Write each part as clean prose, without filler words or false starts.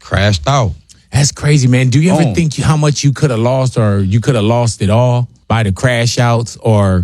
crashed out. That's crazy, man. Do you ever think how much you could have lost, or you could have lost it all by the crash outs? Or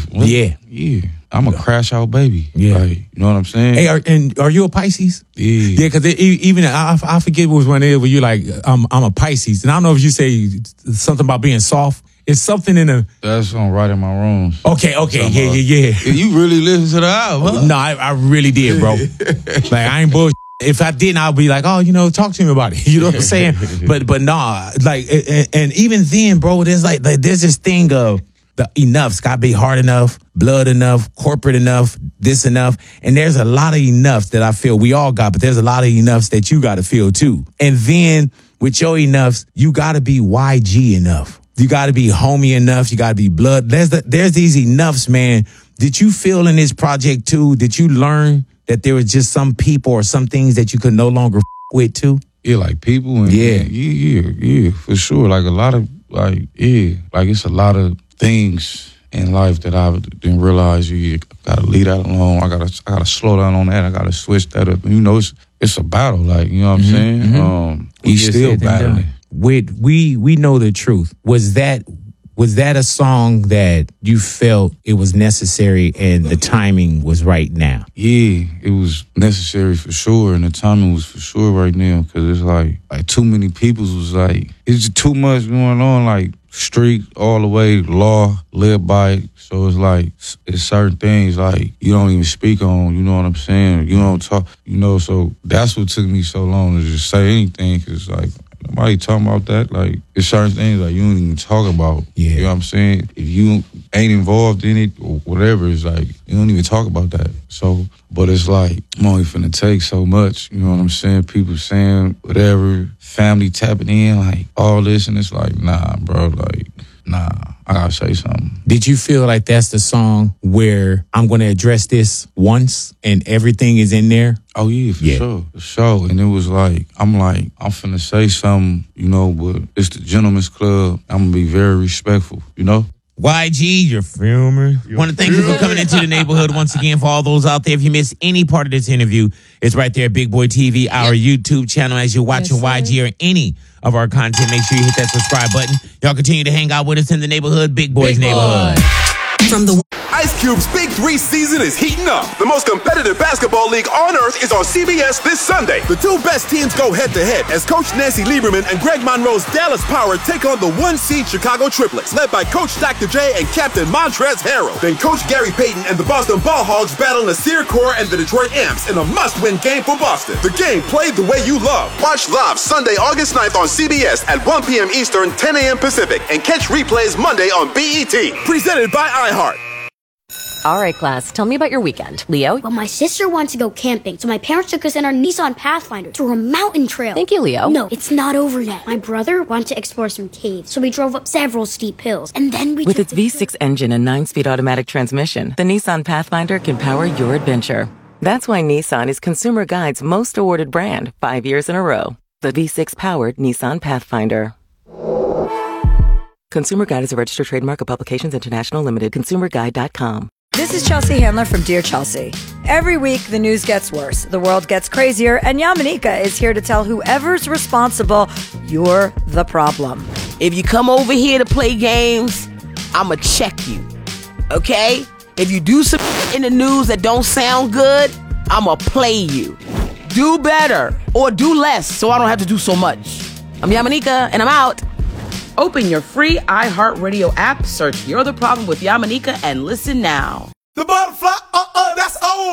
Yeah. I'm a crash out baby. Yeah. Like, you know what I'm saying? Hey, are you a Pisces? Yeah. Yeah, because even I forget what was one there where you're like, I'm a Pisces, and I don't know if you say something about being soft. It's something in the. That's on right in my room. Okay, yeah. You really listen to the album, huh? No, I really did, bro. Like, I ain't bullshit. If I didn't, I'd be like, oh, talk to me about it. You know what I'm saying? But nah, like, and even then, bro, there's this thing of the enough's got to be hard enough, blood enough, corporate enough, this enough. And there's a lot of enoughs that I feel we all got, but there's a lot of enoughs that you got to feel too. And then with your enoughs, you got to be YG enough. You got to be homie enough. You got to be blood. There's these enoughs, man. Did you feel in this project too? Did you learn that there was just some people or some things that you could no longer with too? Yeah, like people. And yeah, for sure. Like a lot of, like it's a lot of things in life that I didn't realize. You gotta leave that alone. I gotta slow down on that. I gotta switch that up. It's a battle. Like, you know what I'm saying? Mm-hmm. We still battling. We know the truth. Was that a song that you felt it was necessary and the timing was right now? Yeah, it was necessary for sure, and the timing was for sure right now, because it's like too many people's was like, it's just too much going on, like street all the way, law, live by it. So it's like, it's certain things like you don't even speak on, you know what I'm saying? You don't talk, so that's what took me so long to just say anything, because like, nobody talking about that. Like, it's certain things like you don't even talk about. Yeah. You know what I'm saying? If you ain't involved in it or whatever, it's like you don't even talk about that. So, but it's like, I'm only finna take so much. You know what I'm saying? People saying whatever, family tapping in, like all this, and it's like, nah, bro, like, nah, I gotta say something. Did you feel like that's the song where I'm gonna address this once and everything is in there? Oh yeah, for sure. And it was like, I'm finna say something, but it's the Gentleman's Club. I'm gonna be very respectful, YG, you feel me? Want to thank you for coming into the neighborhood once again. For all those out there, if you missed any part of this interview, it's right there at Big Boy TV, our YouTube channel. As you're watching YG or any of our content, make sure you hit that subscribe button. Y'all continue to hang out with us in the neighborhood, Big Boy's neighborhood. From the Ice Cube's Big 3 season is heating up. The most competitive basketball league on earth is on CBS this Sunday. The two best teams go head-to-head as Coach Nancy Lieberman and Greg Monroe's Dallas Power take on the 1-seed Chicago Triplets, led by Coach Dr. J and Captain Montrezl Harrell. Then Coach Gary Payton and the Boston Ball Hogs battle Nasir Kaur and the Detroit Amps in a must-win game for Boston. The game played the way you love. Watch live Sunday, August 9th on CBS at 1 p.m. Eastern, 10 a.m. Pacific, and catch replays Monday on BET. Presented by iHeart. All right, class, tell me about your weekend. Leo? Well, my sister wanted to go camping, so my parents took us in our Nissan Pathfinder to a mountain trail. Thank you, Leo. No, it's not over yet. My brother wanted to explore some caves, so we drove up several steep hills, and then we With its V6 engine and 9-speed automatic transmission, the Nissan Pathfinder can power your adventure. That's why Nissan is Consumer Guide's most awarded brand 5 years in a row. The V6-powered Nissan Pathfinder. Consumer Guide is a registered trademark of Publications International Limited. ConsumerGuide.com. This is Chelsea Handler from Dear Chelsea. Every week, the news gets worse, the world gets crazier, and Yamanika is here to tell whoever's responsible, you're the problem. If you come over here to play games, I'ma check you, okay? If you do some in the news that don't sound good, I'ma play you. Do better or do less so I don't have to do so much. I'm Yamanika, and I'm out. Open your free iHeartRadio app, search You're the Problem with Yamanika, and listen now. The butterfly, that's old.